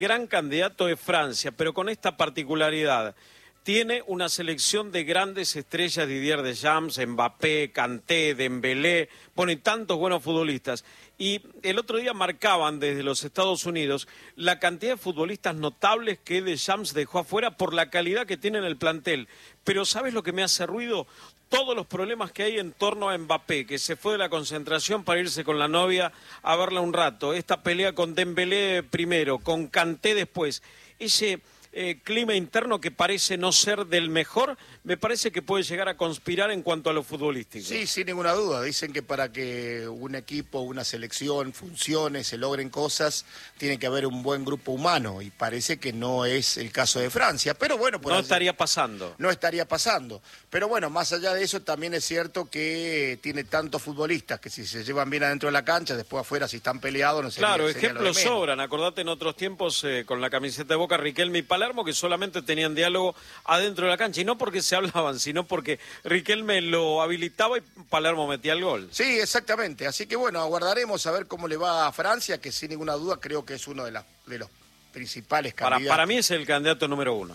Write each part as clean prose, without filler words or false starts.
gran candidato es Francia, pero con esta particularidad. Tiene una selección de grandes estrellas, Didier Deschamps, Mbappé, Kanté, Dembélé, bueno, y tantos buenos futbolistas. Y el otro día marcaban desde los Estados Unidos la cantidad de futbolistas notables que Deschamps dejó afuera por la calidad que tiene en el plantel. Pero ¿sabes lo que me hace ruido? Todos los problemas que hay en torno a Mbappé, que se fue de la concentración para irse con la novia a verla un rato. Esta pelea con Dembélé primero, con Kanté después. Ese clima interno que parece no ser del mejor, me parece que puede llegar a conspirar en cuanto a lo futbolístico. Sí, sin ninguna duda. Dicen que para que un equipo, una selección funcione, se logren cosas, tiene que haber un buen grupo humano, y parece que no es el caso de Francia. Pero bueno, no estaría pasando. No estaría pasando. Pero bueno, más allá de eso, también es cierto que tiene tantos futbolistas que si se llevan bien adentro de la cancha, después afuera, si están peleados, no sé. Claro, ejemplos sobran. Acordate en otros tiempos con la camiseta de Boca, Riquelme y Palermo, que solamente tenían diálogo adentro de la cancha, y no porque se hablaban, sino porque Riquelme lo habilitaba y Palermo metía el gol. Sí, exactamente. Así que bueno, aguardaremos a ver cómo le va a Francia, que sin ninguna duda creo que es uno de los principales candidatos. Para mí es el candidato número uno.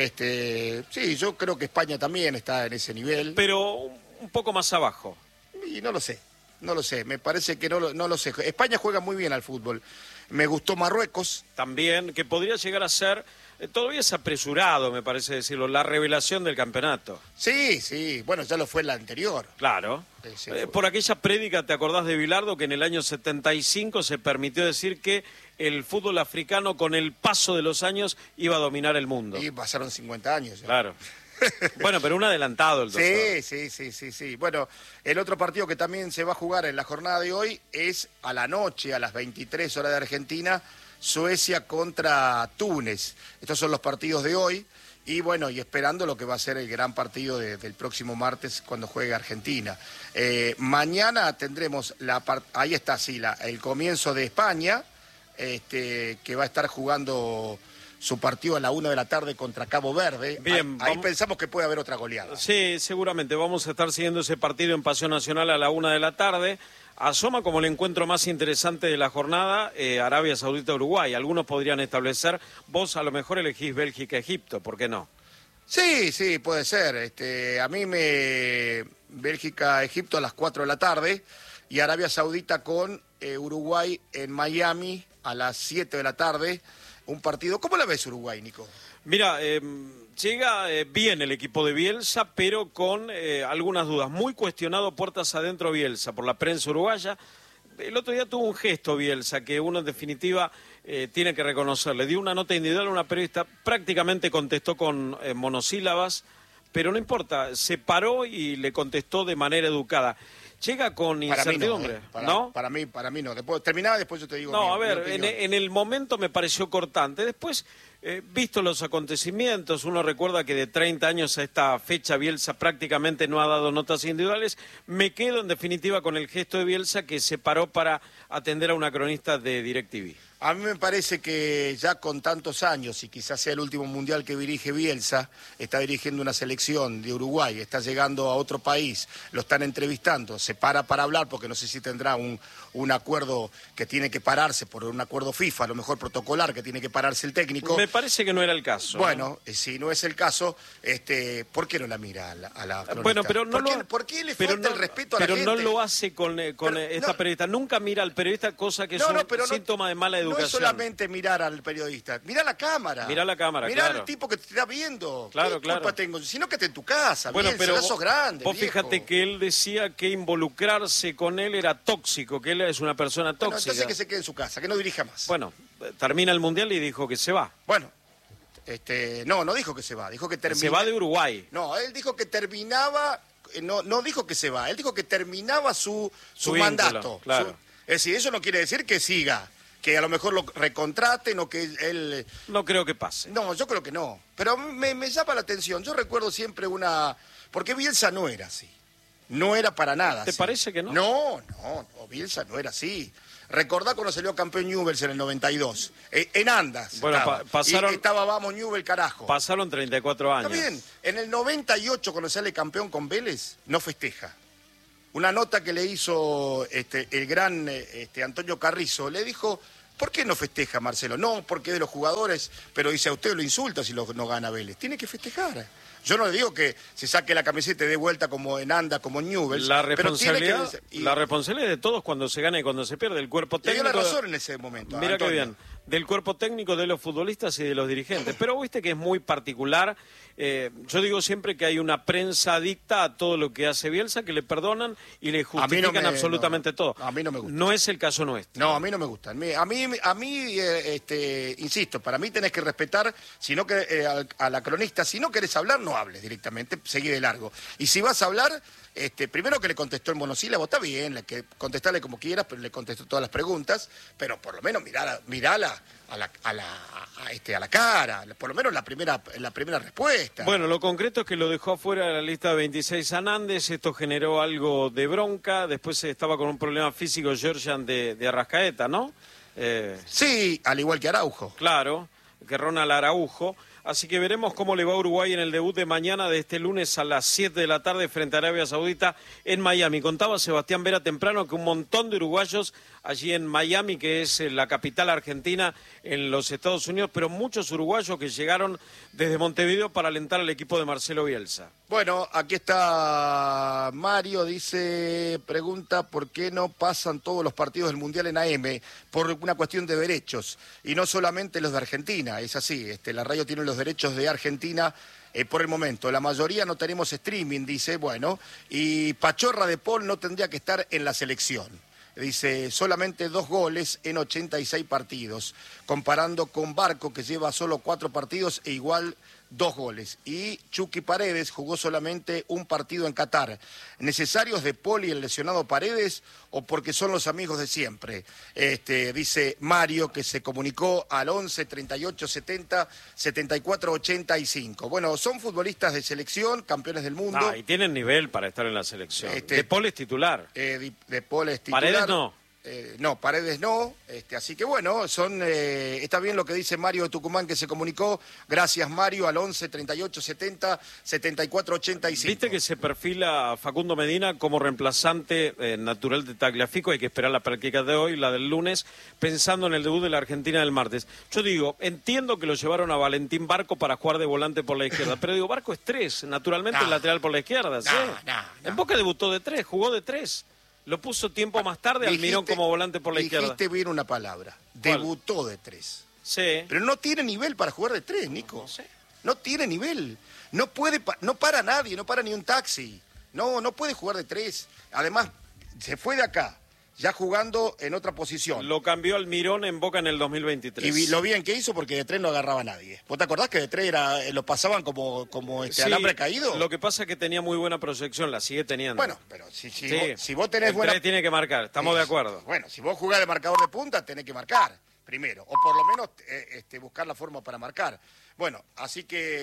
Sí, yo creo que España también está en ese nivel. Pero un poco más abajo. Y no lo sé, me parece que no lo sé. España juega muy bien al fútbol. Me gustó Marruecos. También, que podría llegar a ser, todavía es apresurado, me parece decirlo, la revelación del campeonato. Sí, bueno, ya lo fue la anterior. Claro. Por aquella prédica, ¿te acordás de Bilardo, que en el año 75 se permitió decir que el fútbol africano con el paso de los años iba a dominar el mundo? Y pasaron 50 años. Claro. Bueno, pero un adelantado el doctor. Sí. Bueno, el otro partido que también se va a jugar en la jornada de hoy es a la noche, a las 23 horas de Argentina, Suecia contra Túnez. Estos son los partidos de hoy. Y bueno, y esperando lo que va a ser el gran partido del próximo martes cuando juegue Argentina. Mañana tendremos ahí está, sí, el comienzo de España, que va a estar jugando su partido a la 1 de la tarde contra Cabo Verde. Bien, ahí pensamos que puede haber otra goleada. Sí, seguramente vamos a estar siguiendo ese partido en Pasión Nacional a la 1 de la tarde. Asoma como el encuentro más interesante de la jornada Arabia Saudita-Uruguay. Algunos podrían establecer, vos a lo mejor elegís Bélgica-Egipto, ¿por qué no? Sí, puede ser. A mí Bélgica-Egipto a las 4 de la tarde y Arabia Saudita con Uruguay en Miami a las 7 de la tarde. Un partido. ¿Cómo la ves Uruguay, Nico? Mira, llega bien el equipo de Bielsa, pero con algunas dudas. Muy cuestionado puertas adentro Bielsa por la prensa uruguaya. El otro día tuvo un gesto Bielsa que uno en definitiva tiene que reconocer. Le dio una nota individual a una periodista, prácticamente contestó con monosílabas, pero no importa, se paró y le contestó de manera educada. Llega con incertidumbre, ¿no? Para mí no. Después yo te digo. No, a ver, en el momento me pareció cortante. Después, visto los acontecimientos, uno recuerda que de 30 años a esta fecha Bielsa prácticamente no ha dado notas individuales. Me quedo en definitiva con el gesto de Bielsa, que se paró para atender a una cronista de DirecTV. A mí me parece que ya con tantos años, y quizás sea el último mundial que dirige Bielsa, está dirigiendo una selección de Uruguay, está llegando a otro país, lo están entrevistando, se para hablar porque no sé si tendrá un acuerdo que tiene que pararse por un acuerdo FIFA, a lo mejor protocolar, que tiene que pararse el técnico. Me parece que no era el caso. Bueno, si no es el caso, ¿por qué no la mira a la cronista? Bueno, pero no ¿Por qué le falta el respeto a la gente? Pero no lo hace con esta periodista. Nunca mira al periodista, cosa que es un síntoma de mala educación. No es solamente mirar al periodista, mira la cámara. Mira la cámara, mirá claro. al tipo que te está viendo. Claro, ¿Qué culpa tengo? Sino que esté en tu casa, bueno, bien, pero ya sos grande, vos viejo. fíjate que él decía que involucrarse con él era tóxico, que él es una persona tóxica. Bueno, entonces que se quede en su casa, que no dirija más. Bueno, termina el Mundial y dijo que se va. Bueno, no dijo que se va, dijo que termina. Se va de Uruguay. No, él dijo que terminaba, no dijo que se va, él dijo que terminaba su vínculo, mandato. Claro. Es decir, eso no quiere decir que siga, que a lo mejor lo recontraten o que él... No creo que pase. No, yo creo que no. Pero me llama la atención. Yo recuerdo siempre porque Bielsa no era así. No era para nada ¿Te así. parece que no? No, Bielsa no era así. Recordá cuando salió campeón Newell's en el 92. En Andas. Bueno, pasaron... vamos, Newell, carajo. Pasaron 34 años. Está bien. En el 98, cuando sale campeón con Vélez, no festeja. Una nota que le hizo el gran Antonio Carrizo, le dijo, ¿Por qué no festeja Marcelo? No, porque es de los jugadores, pero dice a usted lo insulta si no gana Vélez. Tiene que festejar. Yo no le digo que se saque la camiseta y dé vuelta como en Anda, como en Newell's. La responsabilidad es de todos cuando se gana y cuando se pierde. El cuerpo técnico... Le dio la razón en ese momento. Mira Antonio. qué bien. Del cuerpo técnico, de los futbolistas y de los dirigentes. Pero viste que es muy particular. Yo digo siempre que hay una prensa adicta a todo lo que hace Bielsa, que le perdonan y le justifican absolutamente todo. A mí no me gusta. No es el caso nuestro. No, a mí no me gusta. A mí insisto, para mí tenés que respetar, sino que a la cronista, si no querés hablar, no hables directamente, seguí de largo. Y si vas a hablar, primero que le contestó en monosílabo, está bien, que contestarle como quieras, pero le contestó todas las preguntas, pero por lo menos mirala a la cara, por lo menos la primera respuesta. Bueno, lo concreto es que lo dejó afuera de la lista de 26 Hernández, esto generó algo de bronca, después estaba con un problema físico Georgian de Arrascaeta, ¿no? Sí, al igual que Araujo. Claro, que Ronald Araujo. Así que veremos cómo le va a Uruguay en el debut de mañana, de este lunes a las 7 de la tarde frente a Arabia Saudita en Miami. Contaba Sebastián Vera temprano que un montón de uruguayos allí en Miami, que es la capital argentina en los Estados Unidos, pero muchos uruguayos que llegaron desde Montevideo para alentar al equipo de Marcelo Bielsa. Bueno, aquí está Mario, pregunta por qué no pasan todos los partidos del Mundial en AM, por una cuestión de derechos, y no solamente los de Argentina, es así, la radio tiene los derechos de Argentina por el momento, la mayoría no tenemos streaming, dice, bueno, y Pachorra de Paul no tendría que estar en la selección. Dice, solamente 2 goles en 86 partidos, comparando con Barco, que lleva solo 4 partidos e igual 2 goles. Y Chucky Paredes jugó solamente un partido en Qatar. ¿Necesarios de Paul y el lesionado Paredes o porque son los amigos de siempre? Dice Mario, que se comunicó al 11 38 70 74 85. Bueno, son futbolistas de selección, campeones del mundo. Y tienen nivel para estar en la selección. De Paul es titular. De Paul es titular. Paredes no. No, Paredes no, así que bueno, está bien lo que dice Mario de Tucumán, que se comunicó. Gracias, Mario, al 11 38 70 74 85. Viste que se perfila Facundo Medina como reemplazante natural de Tagliafico. Hay que esperar la práctica de hoy, la del lunes, pensando en el debut de la Argentina del martes. Yo digo, entiendo que lo llevaron a Valentín Barco para jugar de volante por la izquierda, pero digo, Barco es 3, naturalmente el lateral por la izquierda. ¿Sí? En Boca debutó de 3, jugó de 3. Lo puso tiempo más tarde Almirón como volante por la izquierda. Dijiste bien una palabra. Debutó de 3. Sí. Pero no tiene nivel para jugar de 3, Nico. No sé. No tiene nivel. No para nadie, no para ni un taxi. No puede jugar de 3. Además, se fue de acá, ya jugando en otra posición. Lo cambió Almirón en Boca en el 2023. Y lo bien que hizo porque de 3 no agarraba a nadie. ¿Vos te acordás que de 3 lo pasaban como sí, alambre caído? Lo que pasa es que tenía muy buena proyección, la sigue teniendo. Bueno, pero si vos tenés buena... 3 tiene que marcar, estamos de acuerdo. Bueno, si vos jugás de marcador de punta, tenés que marcar primero. O por lo menos buscar la forma para marcar. Bueno, así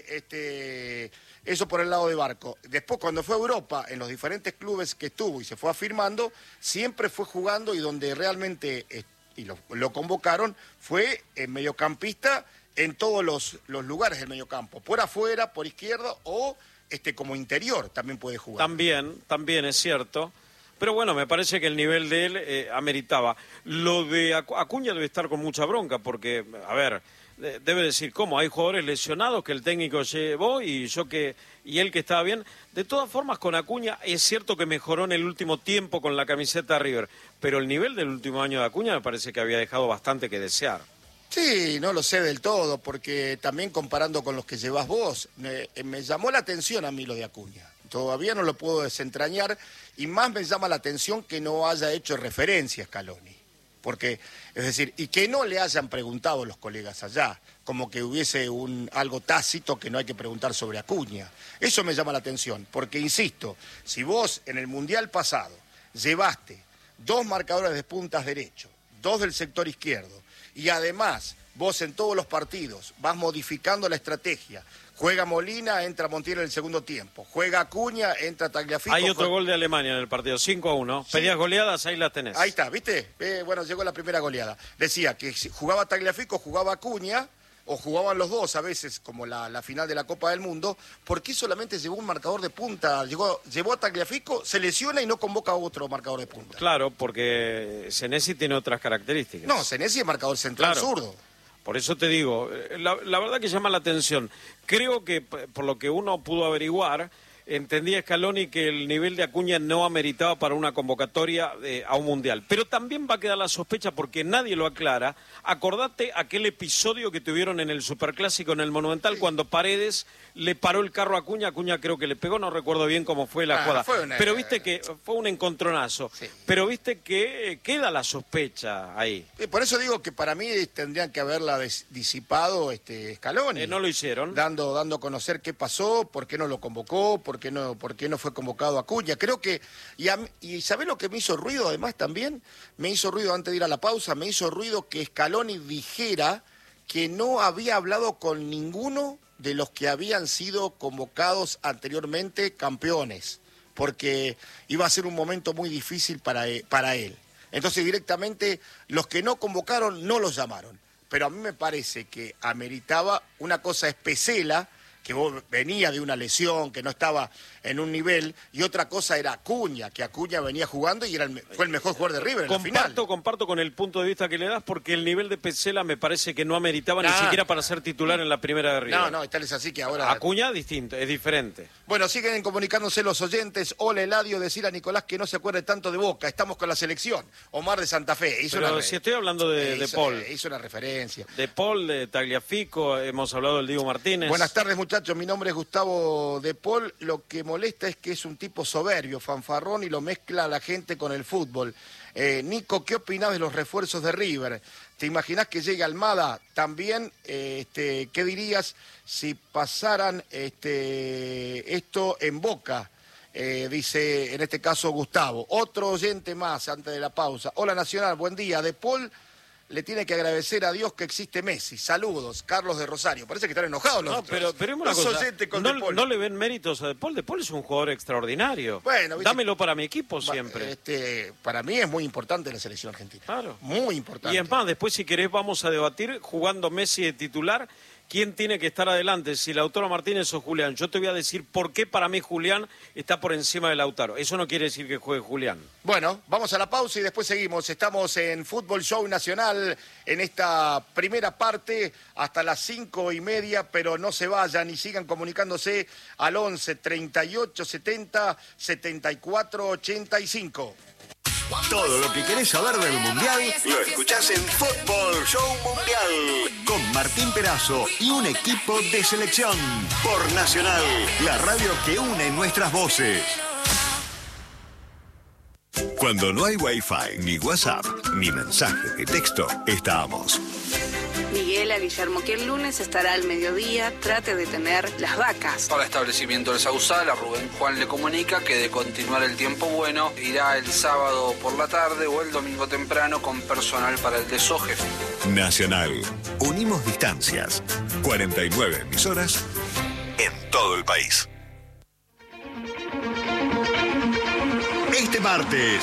que eso por el lado de Barco. Después, cuando fue a Europa, en los diferentes clubes que estuvo y se fue afirmando, siempre fue jugando y donde realmente lo convocaron fue en mediocampista en todos los lugares del mediocampo. Por afuera, por izquierda o como interior también puede jugar. También es cierto. Pero bueno, me parece que el nivel de él ameritaba. Lo de Acuña debe estar con mucha bronca porque, a ver... Debe decir, ¿cómo? Hay jugadores lesionados que el técnico llevó y él que estaba bien. De todas formas, con Acuña es cierto que mejoró en el último tiempo con la camiseta de River, pero el nivel del último año de Acuña me parece que había dejado bastante que desear. Sí, no lo sé del todo, porque también comparando con los que llevas vos, me llamó la atención a mí lo de Acuña. Todavía no lo puedo desentrañar y más me llama la atención que no haya hecho referencia a Scaloni. Porque, es decir, y que no le hayan preguntado los colegas allá, como que hubiese algo tácito que no hay que preguntar sobre Acuña. Eso me llama la atención, porque, insisto, si vos en el Mundial pasado llevaste 2 marcadores de puntas derecho, 2 del sector izquierdo, y además vos en todos los partidos vas modificando la estrategia. Juega Molina, entra Montiel en el segundo tiempo. Juega Acuña, entra Tagliafico. Hay otro gol de Alemania en el partido, 5-1. Sí. Pedías goleadas, ahí las tenés. Ahí está, ¿viste? Bueno, llegó la primera goleada. Decía que si jugaba Tagliafico, jugaba Acuña, o jugaban los dos a veces, como la final de la Copa del Mundo, ¿por qué solamente llevó un marcador de punta? Llevó a Tagliafico, se lesiona y no convoca a otro marcador de punta. Claro, porque Senesi tiene otras características. No, Senesi es marcador central zurdo. Por eso te digo, la verdad que llama la atención. Creo que, por lo que uno pudo averiguar, entendía Scaloni que el nivel de Acuña no ameritaba para una convocatoria a un mundial. Pero también va a quedar la sospecha, porque nadie lo aclara. Acordate aquel episodio que tuvieron en el Superclásico en el Monumental, cuando Paredes le paró el carro a Acuña. Acuña creo que le pegó, no recuerdo bien cómo fue la jugada. Pero viste que fue un encontronazo. Sí. Pero viste que queda la sospecha ahí. Por eso digo que para mí tendrían que haberla disipado Scaloni. No lo hicieron. Dando a conocer qué pasó, por qué no lo convocó, por qué no fue convocado Acuña. Creo que, y ¿sabés lo que me hizo ruido además también? Me hizo ruido antes de ir a la pausa, me hizo ruido que Scaloni dijera que no había hablado con ninguno de los que habían sido convocados anteriormente campeones, porque iba a ser un momento muy difícil para él. Entonces directamente los que no convocaron no los llamaron. Pero a mí me parece que ameritaba, una cosa es Pesela, que venía de una lesión, que no estaba en un nivel, y otra cosa era Acuña, que Acuña venía jugando y fue el mejor jugador de River en la final. Comparto con el punto de vista que le das, porque el nivel de Pesela me parece que no ameritaba ni siquiera para ser titular en la primera de River. No, tal es así que ahora... Acuña distinto, es diferente. Bueno, siguen comunicándose los oyentes. Hola, Eladio, decir a Nicolás que no se acuerde tanto de Boca, estamos con la selección. Omar de Santa Fe. Pero si estoy hablando de Paul. Hizo una referencia. De Paul, de Tagliafico, hemos hablado del Diego Martínez. Buenas tardes, muchachos, mi nombre es Gustavo de Paul. Lo que molesta es que es un tipo soberbio, fanfarrón, y lo mezcla a la gente con el fútbol. Nico, ¿qué opinás de los refuerzos de River? ¿Te imaginás que llegue Almada? También, ¿qué dirías si pasaran esto en Boca? Dice, en este caso, Gustavo. Otro oyente más antes de la pausa. Hola, Nacional, buen día. De Paul le tiene que agradecer a Dios que existe Messi. Saludos, Carlos de Rosario. Parece que están enojados los pero una cosa, oyentes con De Paul. No le ven méritos a De Paul. De Paul es un jugador extraordinario. Bueno, dámelo para mi equipo siempre. Para mí es muy importante la selección argentina. Claro. Muy importante. Y es más, después si querés vamos a debatir, jugando Messi de titular, quién tiene que estar adelante, si Lautaro Martínez o Julián. Yo te voy a decir por qué para mí Julián está por encima de Lautaro. Eso no quiere decir que juegue Julián. Bueno, vamos a la pausa y después seguimos. Estamos en Fútbol Show Nacional en esta primera parte hasta las 5:30, pero no se vayan y sigan comunicándose al 11 38 70 74 85. Todo lo que querés saber del Mundial lo escuchás en Fútbol Show Mundial con Martín Perazo y un equipo de selección por Nacional, la radio que une nuestras voces. Cuando no hay Wi-Fi, ni WhatsApp, ni mensaje de texto, estamos. Miguel a Guillermo que el lunes estará al mediodía, trate de tener las vacas. Para establecimiento del Sausal, a Rubén Juan le comunica que de continuar el tiempo bueno, irá el sábado por la tarde o el domingo temprano con personal para el desoje. Nacional. Unimos distancias. 49 emisoras en todo el país. Este martes,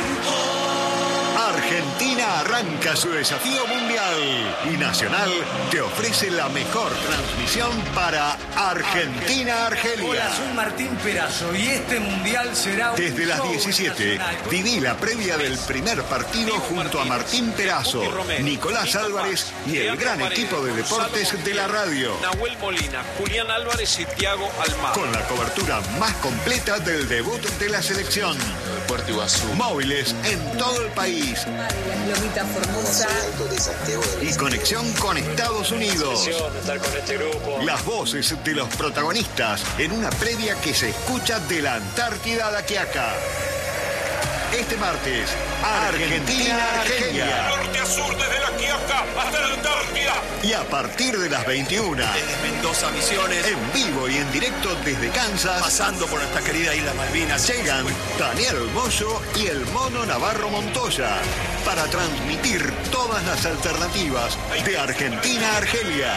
Argentina arranca su desafío mundial y Nacional te ofrece la mejor transmisión para Argentina-Argelia. Hola, soy Martín Perazo y este mundial será un desde las 17, viví la previa del primer partido junto a Martín Perazo, Nicolás Álvarez y el gran equipo de deportes de la radio. Nahuel Molina, Julián Álvarez y Thiago Almada. Con la cobertura más completa del debut de la selección. Puerto Iguazú. Móviles en todo el país. Lomita Formosa. Y conexión con Estados Unidos. Las voces de los protagonistas en una previa que se escucha de la Antártida a la Quiaca. Este martes, Argentina-Argelia. Norte a sur, desde la Quiaca hasta la Antártida. Y a partir de las 21. Desde Mendoza, Misiones. En vivo y en directo desde Kansas. Pasando por nuestra querida isla Malvinas. Llegan Daniel Mozo y el Mono Navarro Montoya para transmitir todas las alternativas de Argentina-Argelia.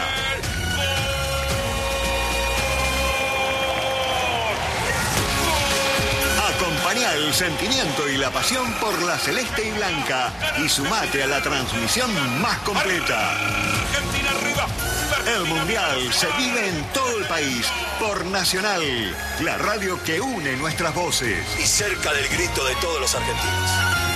Acompañá el sentimiento y la pasión por la celeste y blanca y sumate a la transmisión más completa. Argentina arriba, El Mundial se vive en todo el país por Nacional, la radio que une nuestras voces. Y cerca del grito de todos los argentinos.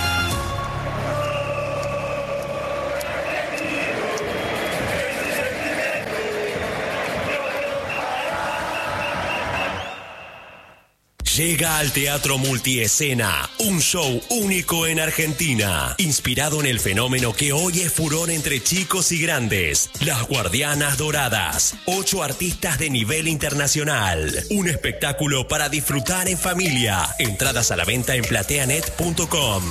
Llega al Teatro Multiescena, un show único en Argentina, inspirado en el fenómeno que hoy es furor entre chicos y grandes, Las Guardianas Doradas, 8 artistas de nivel internacional, un espectáculo para disfrutar en familia, entradas a la venta en plateanet.com.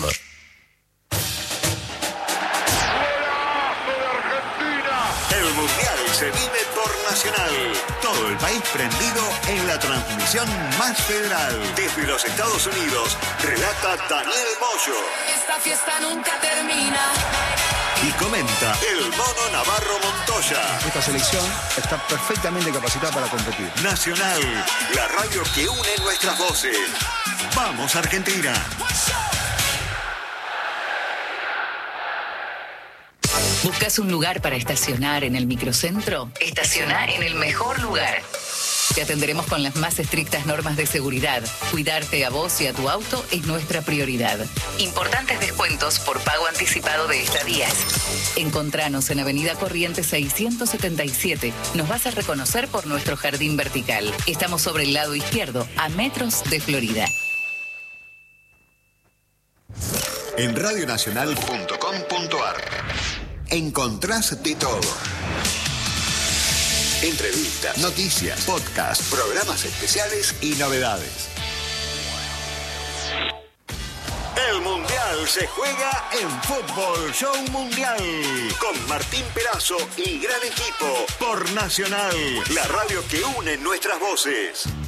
El Mundial se vive por Nacional. Todo el país prendido en la transmisión más federal. Desde los Estados Unidos, relata Daniel Moyo. Esta fiesta nunca termina. Y comenta el Mono Navarro Montoya. Esta selección está perfectamente capacitada para competir. Nacional, la radio que une nuestras voces. ¡Vamos, Argentina! ¿Buscas un lugar para estacionar en el microcentro? Estaciona en el mejor lugar. Te atenderemos con las más estrictas normas de seguridad. Cuidarte a vos y a tu auto es nuestra prioridad. Importantes descuentos por pago anticipado de estadías. Encontranos en Avenida Corrientes 677. Nos vas a reconocer por nuestro jardín vertical. Estamos sobre el lado izquierdo, a metros de Florida. En radionacional.com.ar encontrás de todo. Entrevistas, noticias, podcasts, programas especiales y novedades. El Mundial se juega en Fútbol Show Mundial con Martín Perazo y gran equipo por Nacional, la radio que une nuestras voces.